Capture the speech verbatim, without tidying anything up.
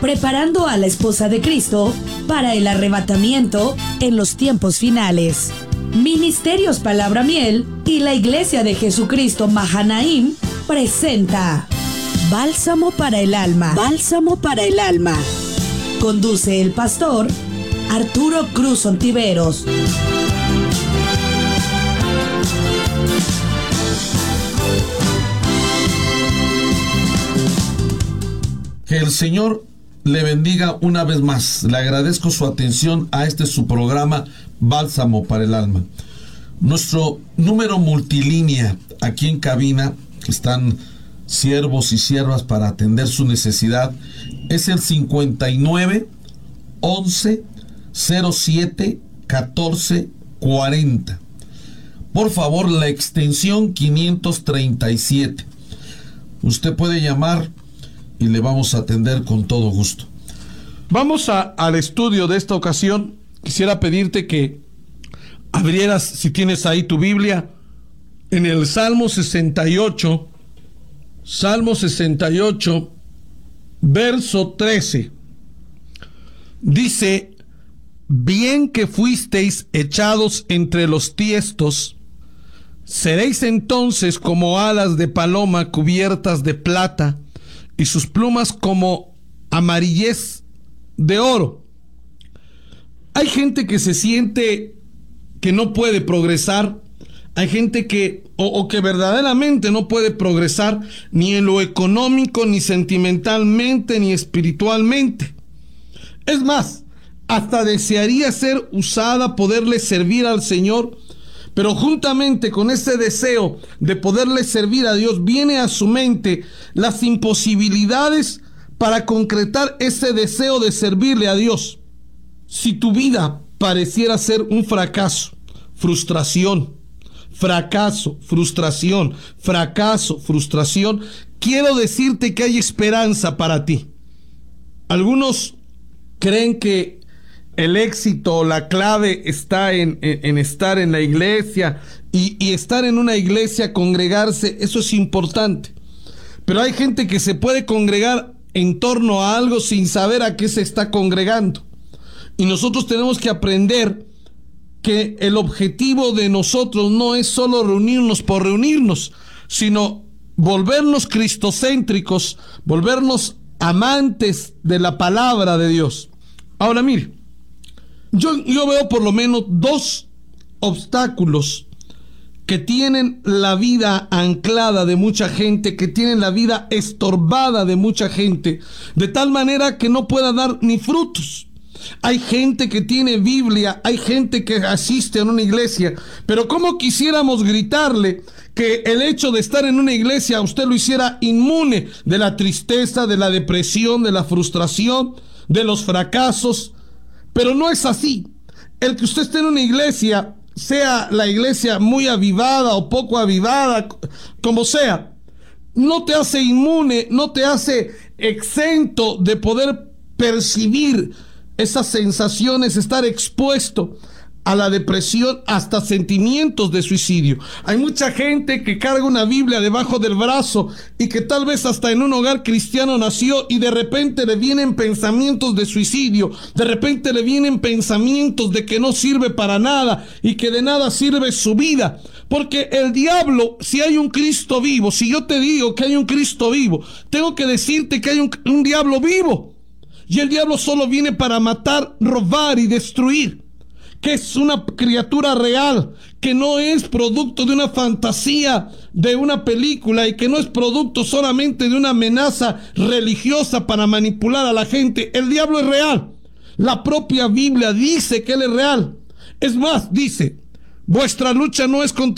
preparando a la esposa de Cristo para el arrebatamiento en los tiempos finales. Ministerios Palabra Miel y la Iglesia de Jesucristo Mahanaim presenta Bálsamo para el alma. Bálsamo para el alma. Conduce el pastor Arturo Cruz Ontiveros. Que el Señor le bendiga una vez más. Le agradezco su atención a este su programa Bálsamo para el alma. Nuestro número multilínea aquí en cabina, que están siervos y siervas para atender su necesidad, es el cincuenta y nueve, once, cero siete, catorce, cuarenta. Por favor, la extensión quinientos treinta y siete. Usted puede llamar y le vamos a atender con todo gusto. Vamos a, al estudio de esta ocasión. Quisiera pedirte que abrieras, si tienes ahí tu Biblia, en el Salmo sesenta y ocho, Salmo sesenta y ocho, verso trece. Dice: bien que fuisteis echados entre los tiestos, seréis entonces como alas de paloma cubiertas de plata, y sus plumas como amarillez de oro. Hay gente que se siente que no puede progresar. Hay gente que, o, o que verdaderamente no puede progresar ni en lo económico, ni sentimentalmente, ni espiritualmente. Es más, hasta desearía ser usada, poderle servir al Señor, pero juntamente con ese deseo de poderle servir a Dios, viene a su mente las imposibilidades para concretar ese deseo de servirle a Dios. Si tu vida pareciera ser un fracaso, frustración, fracaso, frustración, fracaso, frustración, quiero decirte que hay esperanza para ti. Algunos creen que el éxito, la clave está en, en, en estar en la iglesia y, y estar en una iglesia, congregarse, eso es importante. Pero hay gente que se puede congregar en torno a algo sin saber a qué se está congregando. Y nosotros tenemos que aprender que el objetivo de nosotros no es solo reunirnos por reunirnos, sino volvernos cristocéntricos, volvernos amantes de la palabra de Dios. Ahora mire, Yo, yo veo por lo menos dos obstáculos que tienen la vida anclada de mucha gente, que tienen la vida estorbada de mucha gente, de tal manera que no pueda dar ni frutos. Hay gente que tiene Biblia, hay gente que asiste a una iglesia, pero ¿cómo quisiéramos gritarle que el hecho de estar en una iglesia a usted lo hiciera inmune de la tristeza, de la depresión, de la frustración, de los fracasos? Pero no es así. El que usted esté en una iglesia, sea la iglesia muy avivada o poco avivada, como sea, no te hace inmune, no te hace exento de poder percibir esas sensaciones, estar expuesto a la depresión, hasta sentimientos de suicidio. Hay mucha gente que carga una Biblia debajo del brazo y que tal vez hasta en un hogar cristiano nació, y de repente le vienen pensamientos de suicidio, de repente le vienen pensamientos de que no sirve para nada y que de nada sirve su vida. Porque el diablo, si hay un Cristo vivo, si yo te digo que hay un Cristo vivo, tengo que decirte que hay un, un diablo vivo. Y el diablo solo viene para matar, robar y destruir. Que es una criatura real, que no es producto de una fantasía de una película, y que no es producto solamente de una amenaza religiosa para manipular a la gente. El diablo es real. La propia Biblia dice que él es real. Es más, dice: vuestra lucha no es contra